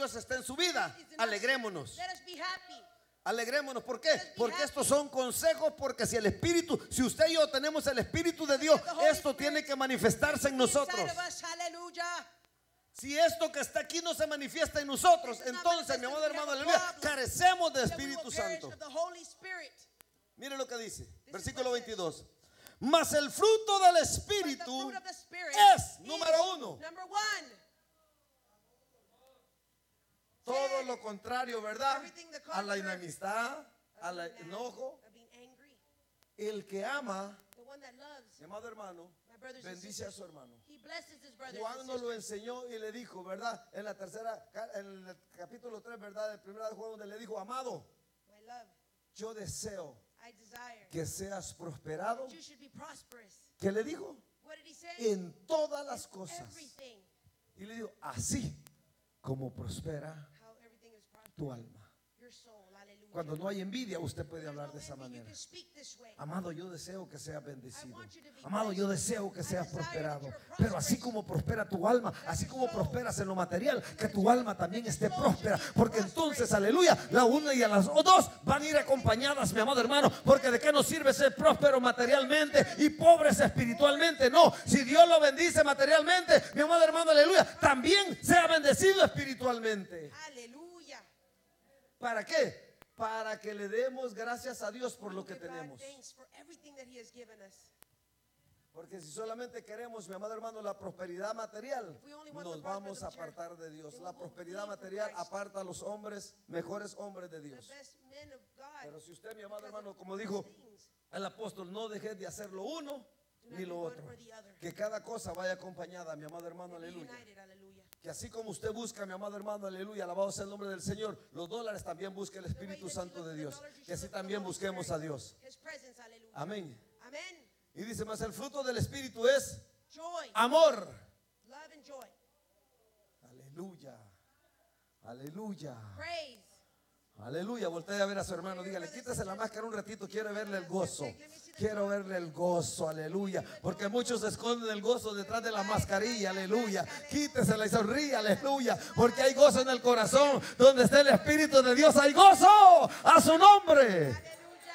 Dios está en su vida, alegrémonos. Let us be happy. Alegrémonos, ¿por qué? Porque estos son consejos, porque si usted y yo tenemos el Espíritu de Dios, esto tiene que manifestarse en nosotros. Inside of us, hallelujah. Si esto que está aquí no se manifiesta en nosotros, entonces, mi amado hermano, aleluya, carecemos de Then we will Espíritu perish Santo. of the Holy Spirit. Mire lo que dice, versículo 22. Mas el fruto del But the Espíritu fruit of the Spirit es, is, número uno, number one, todo lo contrario, ¿verdad? Everything the A la contrary. enemistad, al enojo. of being angry. El que ama, The one that loves, mi amado hermano, my brothers and bendice a sisters, su hermano. he blesses his brothers Juan and nos lo sisters. enseñó y le dijo, ¿verdad? En el capítulo 3, ¿verdad? El primero de Juan, donde le dijo, amado, My love, yo deseo I desire que seas prosperado. that you should be prosperous. ¿Qué le dijo? What did he say? En todas las cosas. Everything. Y le dijo, así como prospera How everything is prosperous. tu alma. Your soul, hallelujah. Cuando no hay envidia, usted puede There's hablar no de esa envy, you manera. can speak this way. Amado, yo deseo que seas I bendecido. want you to be Amado, yo blessed. deseo que I seas desire prosperado. that you're Pero así prosperous. como prospera tu alma, así como prosperas en lo material, que tu alma también esté próspera. Porque entonces, aleluya, la una y a las dos van a ir acompañadas, mi amado hermano. Porque de qué nos sirve ser próspero materialmente y pobres espiritualmente. No, si Dios lo bendice materialmente, mi amado hermano, aleluya, también sea bendecido espiritualmente. Hallelujah. ¿Para qué? Para que le demos gracias a Dios por lo que Give God tenemos. thanks for everything that he has given us. Porque si solamente queremos, mi amado hermano, la prosperidad material, If we only want nos the vamos a prosperity, apartar de Dios. then La we will prosperidad flee from material Christ. aparta a los hombres, mejores hombres de The Dios. best men of God. Pero si usted, mi amado because hermano, of como these dijo things, el apóstol, no dejes de hacer lo uno do not ni do lo one otro. or the other. Que cada cosa vaya acompañada, mi amado hermano, Be aleluya. united, hallelujah. Que así como usted busca, mi amado hermano, aleluya, alabado sea el nombre del Señor, los dólares también busque el The way Espíritu that you Santo look de for the Dios. dollars, you Que should así look for the también Holy busquemos Spirit. a Dios. His presence, hallelujah. Amén. Amen. Y dice más, el fruto del Espíritu es Joy, amor. love and joy. Aleluya. Aleluya. Praise. Aleluya. Voltea a ver a su hermano. Dígale, quítese la máscara un ratito. Quiero verle el gozo. Quiero verle el gozo. Aleluya. Porque muchos esconden el gozo detrás de la mascarilla. Aleluya. Quítesela y sonríe. Aleluya. Porque hay gozo en el corazón. Donde está el Espíritu de Dios, hay gozo. A su nombre. Hallelujah.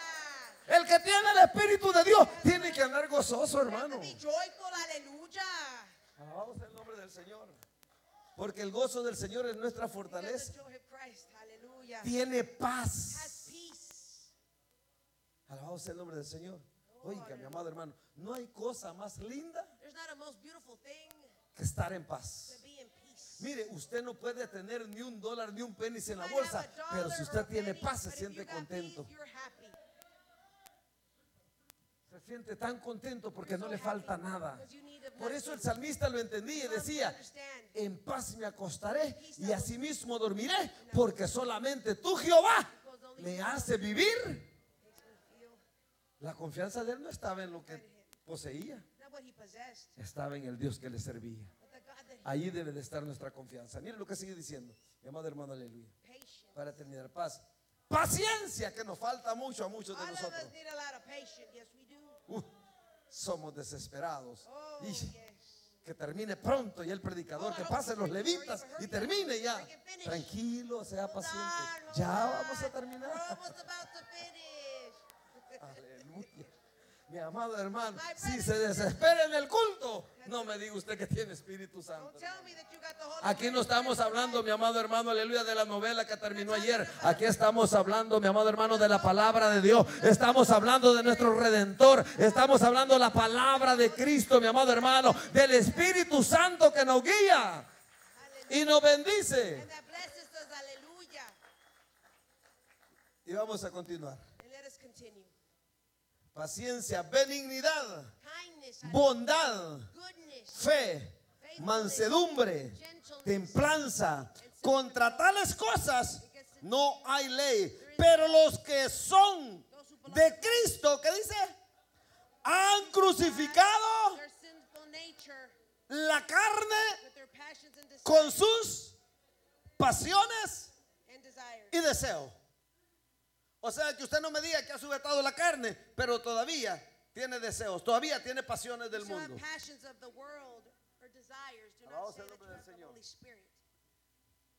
El que tiene el Espíritu de Dios tiene que andar gozoso, hermano. Be joyful, hallelujah. Alabamos el nombre del Señor. Porque el gozo del Señor es nuestra Because fortaleza. the joy of Christ, hallelujah. Tiene Has paz. peace. Alabado sea el nombre del Señor. Oiga, mi amado hermano, no hay cosa más linda There's not a most beautiful thing que estar en to paz. be in peace. Mire, usted no puede tener ni un dólar ni un penny en You la might bolsa, have a pero dollar si or usted a tiene penny, paz, se but if siente you got contento. peace, you're happy. Se siente tan contento porque no le falta nada. Because you need a Por eso el blessing. salmista lo entendía y You have to decía, understand. en paz me acostaré y asimismo dormiré, porque solamente tú, Jehová, me hace vivir. Makes me feel La confianza de él no estaba en lo que poseía, not what he possessed, estaba en el Dios que le servía. but the God that he Allí debe de estar nuestra confianza. Miren lo que sigue diciendo, mi amado hermano, aleluya. patient. Para terminar, paz. Paciencia, que nos falta mucho a muchos de All of nosotros. us need a lot of patience. Yes, we do. Somos desesperados. Oh, Y yes. que termine pronto ya el predicador, que pasen los levitas y termine ya. Tranquilo, sea paciente. Ya vamos a terminar. We're almost about to finish. Aleluya. Mi amado hermano, si se desespera en el culto, no me diga usted que tiene Espíritu Santo. Don't tell me that you got the Holy Aquí no Spirit. estamos hablando, mi amado hermano, aleluya, de la novela que terminó ayer. Aquí estamos hablando, mi amado hermano, de la palabra de Dios. Estamos hablando de nuestro Redentor. Estamos hablando de la palabra de Cristo, mi amado hermano, del Espíritu Santo que nos guía y nos bendice. And that blesses us. Hallelujah. Y vamos a continuar. And let us continue. Paciencia, benignidad, Kindness, bondad, goodness, fe, mansedumbre, templanza. Contra tales cosas no hay ley. Pero los que son de Cristo, ¿qué dice? Han crucificado their sinful nature la carne with their passions and con desires sus pasiones and desires. y deseos. O sea, que usted no me diga que ha sujetado la carne, pero todavía tiene deseos, todavía tiene pasiones del You still have mundo. passions of the world or desires. Do Alabado not sea say el that nombre you del have the Señor. Holy Spirit.